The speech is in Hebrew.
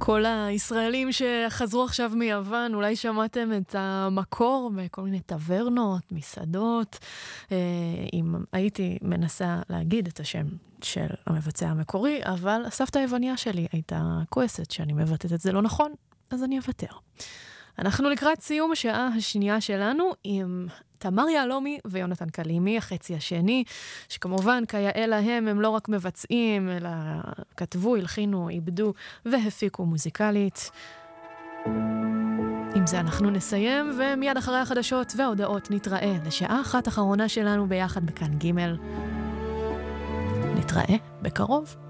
כל הישראלים שחזרו עכשיו מיוון, אולי שמעתם את המקור בכל מיני טברנות, מסעדות. אם הייתי מנסה להגיד את השם של המבצע המקורי, אבל הסבתא היווניה שלי הייתה כועסת שאני מבטאת את זה לא נכון, אז אני אוותר. אנחנו לקראת סיום השעה השנייה שלנו עם תמר יעלומי ויונתן קלימי, החצי השני, שכמובן כיאה להם הם לא רק מבצעים, אלא כתבו, הלחינו, איבדו והפיקו מוזיקלית. עם זה אנחנו נסיים, ומיד אחרי החדשות וההודעות נתראה לשעה אחת אחרונה שלנו ביחד בכאן ג'. נתראה בקרוב.